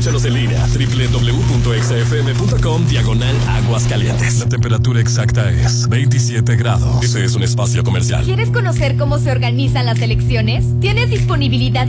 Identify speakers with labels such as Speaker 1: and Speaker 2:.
Speaker 1: Escúchanos en línea, www.xfm.com/Aguascalientes. La temperatura exacta es 27 grados. Este es un espacio comercial.
Speaker 2: ¿Quieres conocer cómo se organizan las elecciones? ¿Tienes disponibilidad